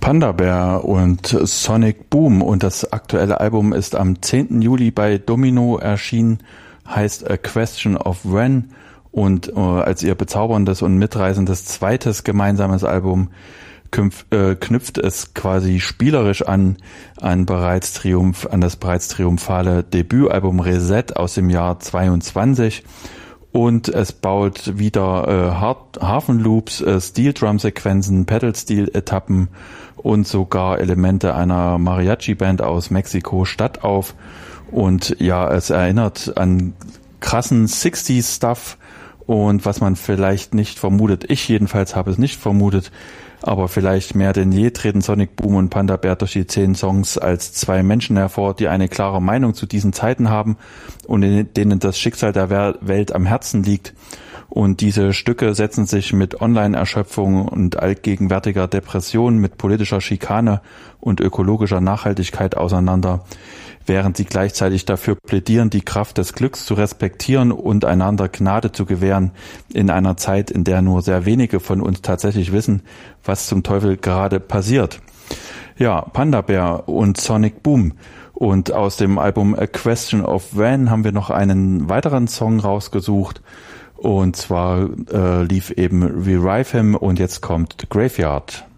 Panda Bear und Sonic Boom, und das aktuelle Album ist am 10. Juli bei Domino erschienen, heißt A Question of When, und als ihr bezauberndes und mitreißendes zweites gemeinsames Album knüpft es quasi spielerisch an das bereits triumphale Debütalbum Reset aus dem Jahr 22. Und es baut wieder Hafenloops, Steel-Drum-Sequenzen, Pedal-Steel-Etappen und sogar Elemente einer Mariachi-Band aus Mexiko-Stadt auf. Und ja, es erinnert an krassen 60s-Stuff, und was man vielleicht nicht vermutet, ich jedenfalls habe es nicht vermutet, aber vielleicht mehr denn je treten Sonic Boom und Panda Bear durch die 10 Songs als zwei Menschen hervor, die eine klare Meinung zu diesen Zeiten haben und in denen das Schicksal der Welt am Herzen liegt. Und diese Stücke setzen sich mit Online-Erschöpfung und allgegenwärtiger Depression, mit politischer Schikane und ökologischer Nachhaltigkeit auseinander, während sie gleichzeitig dafür plädieren, die Kraft des Glücks zu respektieren und einander Gnade zu gewähren in einer Zeit, in der nur sehr wenige von uns tatsächlich wissen, was zum Teufel gerade passiert. Ja, Panda Bear und Sonic Boom. Und aus dem Album A Question of When haben wir noch einen weiteren Song rausgesucht. Und zwar lief eben Revive Him, und jetzt kommt The Graveyard.